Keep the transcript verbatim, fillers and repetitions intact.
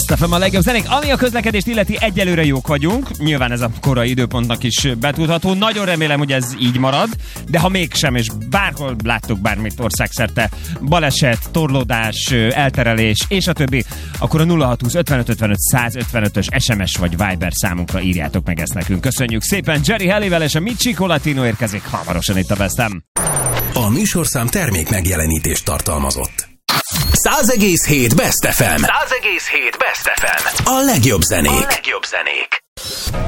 Best ef em a legjobb zenék. Ami a közlekedést illeti, egyelőre jók vagyunk. Nyilván ez a korai időpontnak is betudható. Nagyon remélem, hogy ez így marad, de ha mégsem, és bárhol láttok bármit országszerte, baleset, torlódás, elterelés, és a többi, akkor a nulla hat húsz ötvenöt ötvenöt száz ötvenötös es em es vagy Viber számunkra írjátok meg ezt nekünk. Köszönjük szépen. Jerry Halliwell és a Michi Colatino érkezik hamarosan itt a Best ef em. A műsorszám termék megjelenítést tartalmazott. száz egész hét Best ef em. száz egész hét Best ef em. A legjobb zenék. A legjobb zenék.